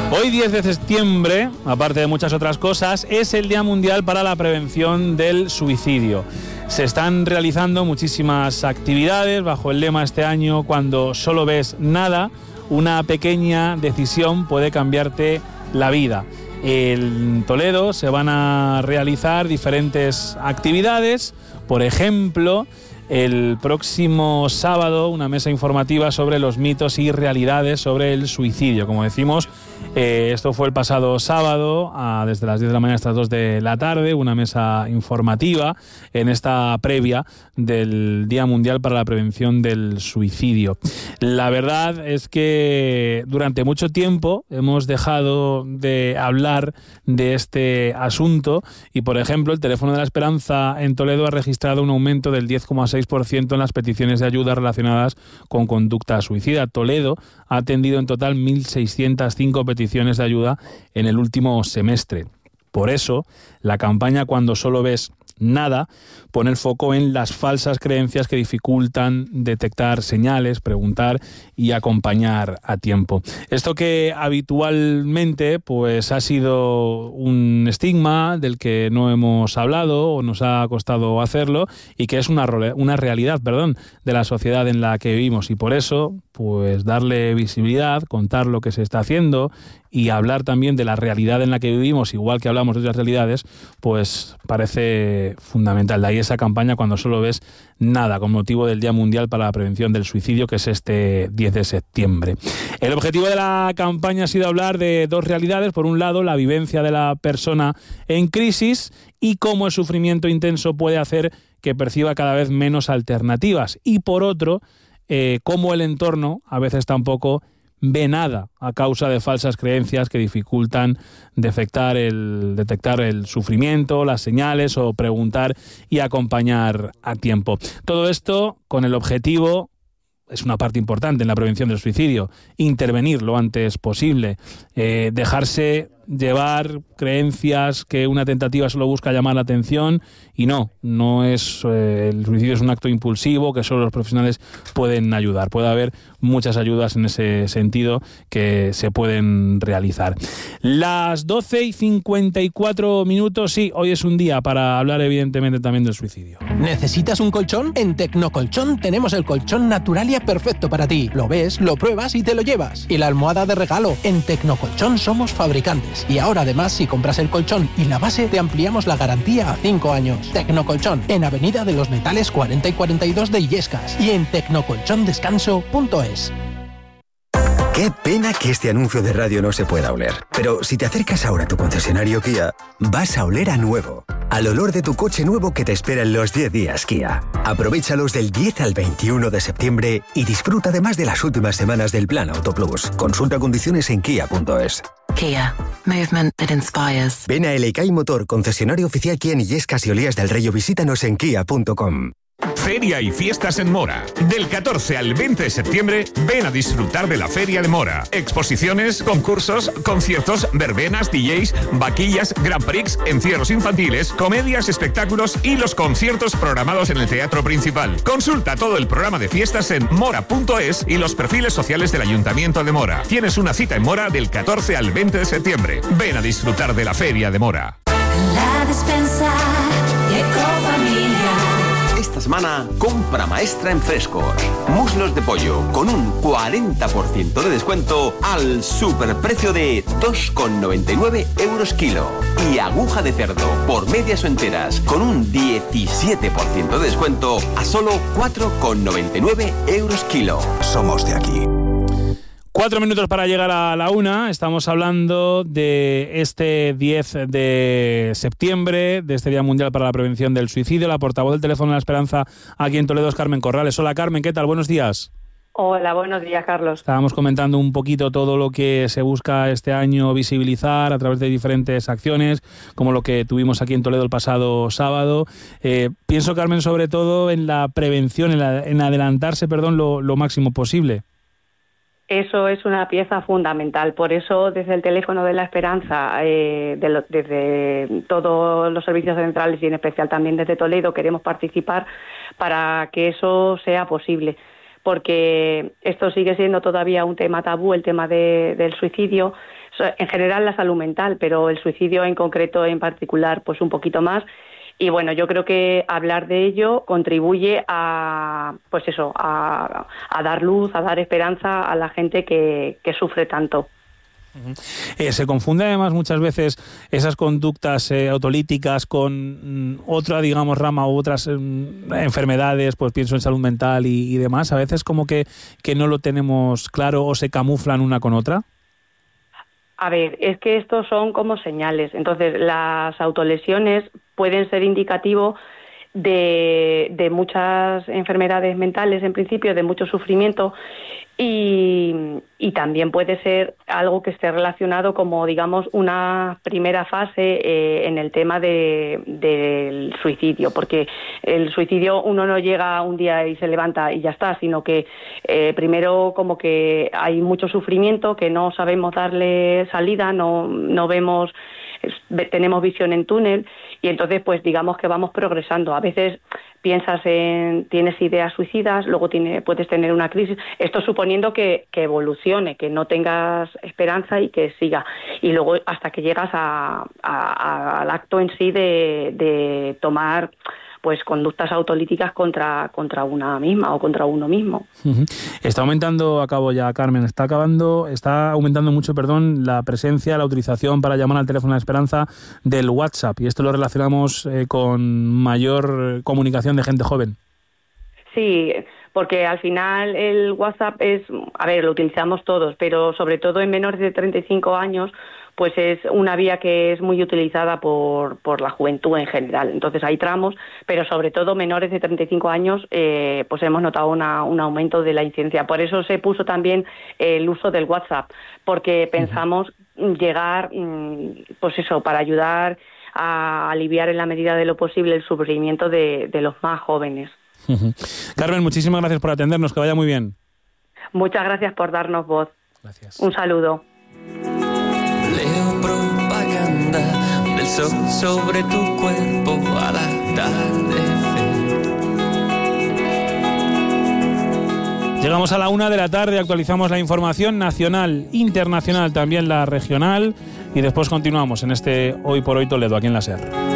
Hoy 10 de septiembre, aparte de muchas otras cosas, es el Día Mundial para la Prevención del Suicidio. Se están realizando muchísimas actividades bajo el lema este año: cuando solo ves nada, una pequeña decisión puede cambiarte la vida. En Toledo se van a realizar diferentes actividades, por ejemplo, el próximo sábado una mesa informativa sobre los mitos y realidades sobre el suicidio. Como decimos, esto fue el pasado sábado, desde las 10 de la mañana hasta las 2 de la tarde, una mesa informativa en esta previa del Día Mundial para la Prevención del Suicidio. La verdad es que durante mucho tiempo hemos dejado de hablar de este asunto y, por ejemplo, el Teléfono de la Esperanza en Toledo ha registrado un aumento del 10,6% en las peticiones de ayuda relacionadas con conducta suicida. Toledo ha atendido en total 1.605 peticiones de ayuda en el último semestre. Por eso, la campaña Cuando solo ves nada pone el foco en las falsas creencias que dificultan detectar señales, preguntar y acompañar a tiempo. Esto que habitualmente pues ha sido un estigma del que no hemos hablado o nos ha costado hacerlo, y que es una realidad, de la sociedad en la que vivimos, y por eso pues darle visibilidad, contar lo que se está haciendo y hablar también de la realidad en la que vivimos, igual que hablamos de otras realidades, pues parece fundamental. De ahí esa campaña Cuando solo ves nada, con motivo del Día Mundial para la Prevención del Suicidio, que es este 10 de septiembre. El objetivo de la campaña ha sido hablar de dos realidades. Por un lado, la vivencia de la persona en crisis y cómo el sufrimiento intenso puede hacer que perciba cada vez menos alternativas. Y por otro, cómo el entorno a veces tampoco ve nada a causa de falsas creencias que dificultan detectar el sufrimiento, las señales, o preguntar y acompañar a tiempo. Todo esto con el objetivo, es una parte importante en la prevención del suicidio, intervenir lo antes posible, dejarse llevar creencias que una tentativa solo busca llamar la atención, y no es el suicidio es un acto impulsivo que solo los profesionales pueden ayudar. Puede haber muchas ayudas en ese sentido que se pueden realizar. Las 12:54, sí, hoy es un día para hablar evidentemente también del suicidio. ¿Necesitas un colchón? En Tecnocolchón tenemos el colchón Naturalia perfecto para ti. Lo ves, lo pruebas y te lo llevas. Y la almohada de regalo. En Tecnocolchón somos fabricantes. Y ahora además, si compras el colchón y la base, te ampliamos la garantía a 5 años. Tecnocolchón, en Avenida de los Metales 40 y 42 de Illescas, y en tecnocolchondescanso.es. Qué pena que este anuncio de radio no se pueda oler. Pero si te acercas ahora a tu concesionario Kia, vas a oler a nuevo. Al olor de tu coche nuevo que te espera en los 10 días Kia. Aprovéchalos del 10 al 21 de septiembre y disfruta además de las últimas semanas del Plan Auto Plus. Consulta condiciones en kia.es. Kia. Movement that inspires. Ven a Elekai Motor, concesionario oficial Kia en Illescas y Olías del Rey, o visítanos en kia.com. Feria y fiestas en Mora. Del 14 al 20 de septiembre, ven a disfrutar de la Feria de Mora. Exposiciones, concursos, conciertos, verbenas, DJs, vaquillas, Grand Prix, encierros infantiles, comedias, espectáculos y los conciertos programados en el Teatro Principal. Consulta todo el programa de fiestas en mora.es y los perfiles sociales del Ayuntamiento de Mora. Tienes una cita en Mora del 14 al 20 de septiembre. Ven a disfrutar de la Feria de Mora. La despensa Ecofamilia. Esta semana, compra maestra en Frescos. Muslos de pollo con un 40% de descuento al superprecio de 2,99 € kilo. Y aguja de cerdo por medias o enteras con un 17% de descuento a solo 4,99 € kilo. Somos de aquí. 4 minutos para llegar a la 1. Estamos hablando de este 10 de septiembre, de este Día Mundial para la Prevención del Suicidio. La portavoz del Teléfono de la Esperanza aquí en Toledo es Carmen Corrales. Hola, Carmen, ¿qué tal? Buenos días. Hola, buenos días, Carlos. Estábamos comentando un poquito todo lo que se busca este año visibilizar a través de diferentes acciones, como lo que tuvimos aquí en Toledo el pasado sábado. Pienso, Carmen, sobre todo en la prevención, en adelantarse, lo máximo posible. Eso es una pieza fundamental. Por eso, desde el Teléfono de la Esperanza, desde todos los servicios centrales y en especial también desde Toledo, queremos participar para que eso sea posible. porque esto sigue siendo todavía un tema tabú, el tema del suicidio, en general la salud mental, pero el suicidio en concreto, en particular, pues un poquito más. Y bueno, yo creo que hablar de ello contribuye a dar luz, a dar esperanza a la gente que sufre tanto. Se confunde además muchas veces esas conductas autolíticas con otra, digamos, rama u otras enfermedades, pues pienso en salud mental y demás. A veces como que no lo tenemos claro o se camuflan una con otra. A ver, es que estos son como señales. Entonces, las autolesiones pueden ser indicativo de muchas enfermedades mentales, en principio, de mucho sufrimiento, y también puede ser algo que esté relacionado como, digamos, una primera fase en el tema del suicidio, porque el suicidio uno no llega un día y se levanta y ya está, sino que primero como que hay mucho sufrimiento que no sabemos darle salida, no vemos, tenemos visión en túnel, y entonces pues digamos que vamos progresando. A veces tienes ideas suicidas, luego puedes tener una crisis, esto suponiendo que evolucione, que no tengas esperanza y que siga, y luego hasta que llegas al acto en sí de tomar pues conductas autolíticas contra una misma o contra uno mismo. Está aumentando, acabo ya, Carmen, está aumentando mucho, la presencia, la utilización para llamar al teléfono de esperanza del WhatsApp, y esto lo relacionamos con mayor comunicación de gente joven. Sí, porque al final el WhatsApp lo utilizamos todos, pero sobre todo en menores de 35 años, pues es una vía que es muy utilizada por la juventud en general. Entonces hay tramos, pero sobre todo menores de 35 años, pues hemos notado un aumento de la incidencia. Por eso se puso también el uso del WhatsApp, porque pensamos llegar, pues eso, para ayudar a aliviar en la medida de lo posible el sufrimiento de los más jóvenes. Carmen, muchísimas gracias por atendernos, que vaya muy bien. Muchas gracias por darnos voz. Gracias. Un saludo. Leo propaganda del sol sobre tu cuerpo al atardecer. Llegamos a la 1 de la tarde, actualizamos la información nacional, internacional, también la regional, y después continuamos en este Hoy por Hoy Toledo, aquí en la SER.